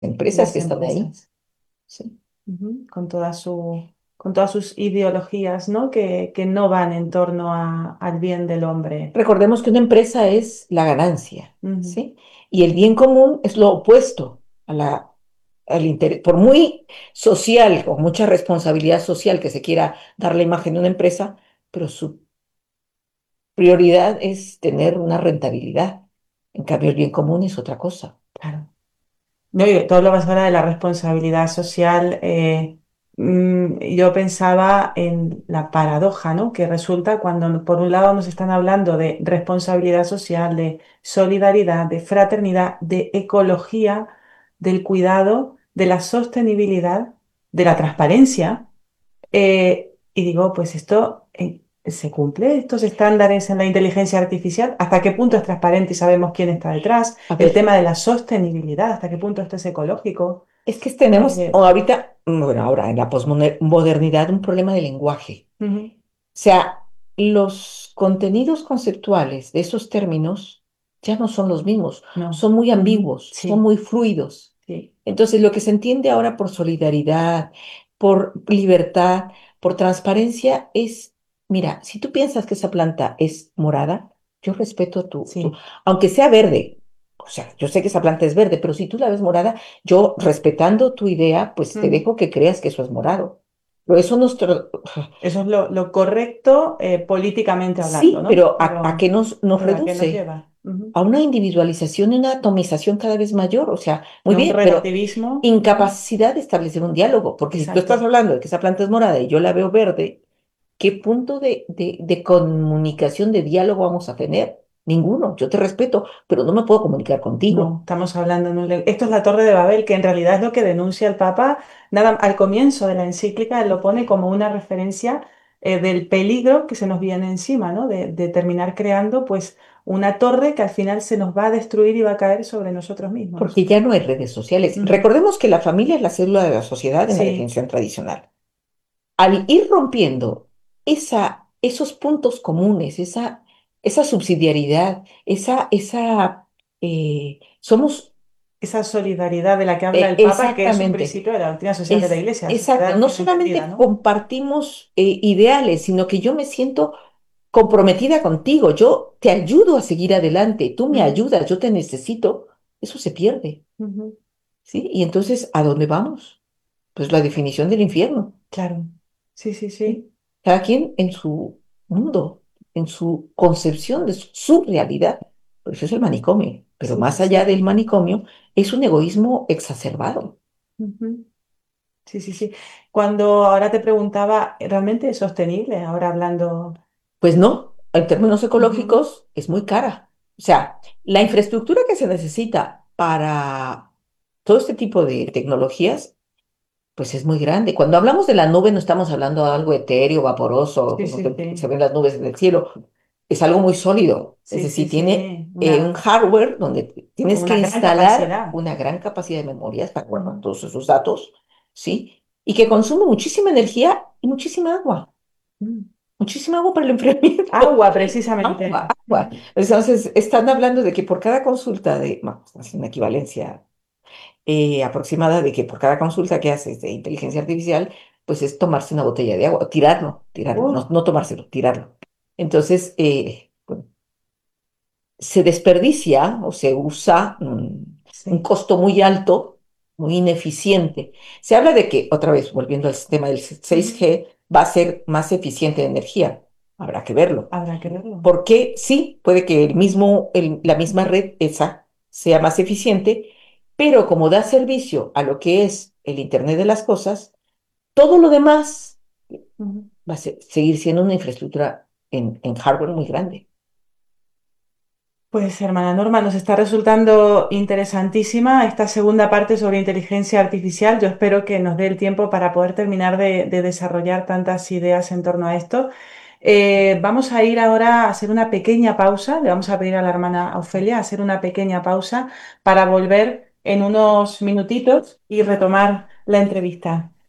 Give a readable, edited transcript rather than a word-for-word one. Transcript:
empresas que las están ahí. empresas. Sí. Ujú. Con todas sus ideologías, ¿no? Que no van en torno al bien del hombre. Recordemos que una empresa es la ganancia, Ujú. ¿sí? Y el bien común es lo opuesto al interés. Por muy social o mucha responsabilidad social que se quiera dar la imagen de una empresa, pero su prioridad es tener una rentabilidad. En cambio, el bien común es otra cosa. Claro. No, y tú hablabas ahora de la responsabilidad social. Yo pensaba en la paradoja, ¿no? Que resulta cuando por un lado nos están hablando de responsabilidad social, de solidaridad, de fraternidad, de ecología, del cuidado, de la sostenibilidad, de la transparencia. Y digo, pues esto se cumple, estos estándares en la inteligencia artificial, ¿hasta qué punto es transparente y sabemos quién está detrás? A El ver, tema de la sostenibilidad, ¿hasta qué punto esto es ecológico? es que tenemos Eh, o ahorita, bueno, ahora en la posmodernidad, un problema de lenguaje. Ujú. O sea, los contenidos conceptuales de esos términos ya no son los mismos, No. son muy Ujú. ambiguos, son Sí, muy fluidos. sí. Entonces, lo que se entiende ahora por solidaridad, por libertad, por transparencia es, mira, si tú piensas que esa planta es morada, yo respeto Sí. aunque sea verde, o sea, yo sé que esa planta es verde, pero si tú la ves morada, yo respetando tu idea, pues te Ujú. dejo que creas que eso es morado. Pero eso nos, Eso es lo correcto políticamente hablando, sí, ¿no? pero ¿a qué nos Pero ¿a qué nos reduce? lleva? Ujú. A una individualización y una atomización cada vez mayor. O sea, Y muy un bien, pero relativismo. Ujú. incapacidad de establecer un diálogo, porque si tú estás Exacto. hablando de que esa planta es morada y yo la veo verde, ¿qué punto de comunicación, de diálogo vamos a tener? Ninguno. Yo te respeto, pero no me puedo comunicar contigo. No, estamos hablando en esto es la Torre de Babel, que en realidad es lo que denuncia el Papa. Nada, al comienzo de la encíclica él lo pone como una referencia del peligro que se nos viene encima, ¿no? De terminar creando pues una torre que al final se nos va a destruir y va a caer sobre nosotros mismos. Porque ya no hay redes sociales. Ujú. Recordemos que la familia es la célula de la sociedad en la Sí, definición tradicional. Al ir rompiendo esos puntos comunes, esa subsidiariedad, somos esa solidaridad de la que habla el Papa, que es un exactamente, principio de la doctrina social de la Iglesia, exacto, sociedad no bien entendida, solamente ¿no? compartimos ideales, sino que yo me siento comprometida contigo, yo te ayudo a seguir adelante, tú me Ujú, ayudas, yo te necesito, eso se pierde, ujú. ¿sí? Y entonces, ¿a dónde vamos? Pues la definición del infierno. Claro, sí, sí, ¿Sí? sí, Cada quien en su mundo, en su concepción de su realidad. Por eso es el manicomio. Pero sí, sí, más allá sí. del manicomio, es un egoísmo exacerbado. Ujú. Sí, sí, sí. Cuando ahora te preguntaba, ¿realmente es sostenible? Ahora hablando. Pues no, en términos Ujú. ecológicos es muy cara. O sea, la infraestructura que se necesita para todo este tipo de tecnologías, pues es muy grande. Cuando hablamos de la nube, no estamos hablando de algo etéreo, vaporoso, Sí, como sí, que se sí. ven las nubes en el cielo. Es algo muy sólido. Es Sí, sí, decir, tiene sí. un hardware donde tienes que Una gran instalar capacidad. una gran capacidad de memorias para guardar Ujú. todos esos datos, ¿sí? Y que consume muchísima energía y Mm. muchísima agua para el enfriamiento. Agua, precisamente. Agua. Entonces, están hablando de que por cada consulta bueno, es una equivalencia aproximada de que por cada consulta que haces de inteligencia artificial, pues es tomarse una botella de agua, tirarlo, Uh, no tomárselo, tirarlo. Entonces, bueno, se desperdicia o se usa un sí. costo muy alto, muy ineficiente. Se habla de que, otra vez, volviendo al sistema del Ujú. 6G, va a ser más eficiente de energía. Habrá que verlo. Habrá que verlo. Porque sí, puede que la misma red esa sea más eficiente, pero como da servicio a lo que es el Internet de las cosas, todo lo demás Ujú. va a seguir siendo una infraestructura en hardware muy grande. Pues hermana Norma, nos está resultando interesantísima esta segunda parte sobre inteligencia artificial. Yo espero que nos dé el tiempo para poder terminar de desarrollar tantas ideas en torno a esto. Vamos a ir ahora a hacer una pequeña pausa. Le vamos a pedir a la hermana Ofelia hacer una pequeña pausa para volver en unos minutitos y retomar la entrevista.